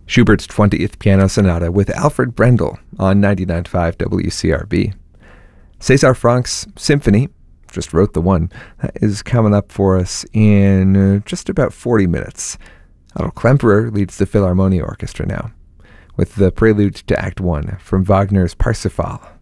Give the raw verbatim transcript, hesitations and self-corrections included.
Schubert's twentieth Piano Sonata with Alfred Brendel on ninety-nine point five W C R B. Cesar Frank's Symphony, just wrote the one, is coming up for us in uh, just about forty minutes. Otto Klemperer leads the Philharmonia Orchestra now, with the prelude to Act One from Wagner's Parsifal.